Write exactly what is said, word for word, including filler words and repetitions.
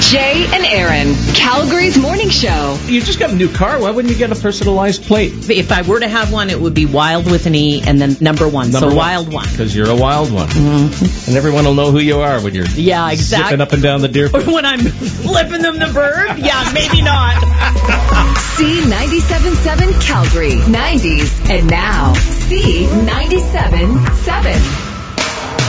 Jay and Aaron, Calgary's morning show. You just got a new car. Why wouldn't you get a personalized plate? If I were to have one, it would be Wild with an E and then number one. Number so one. Wild one. Because you're a wild one. Mm-hmm. And everyone will know who you are when you're yeah, exactly. zipping up and down the deer. Or when I'm flipping them the bird? Yeah, maybe not. C ninety-seven point seven Calgary, nineties, and now C ninety-seven point seven.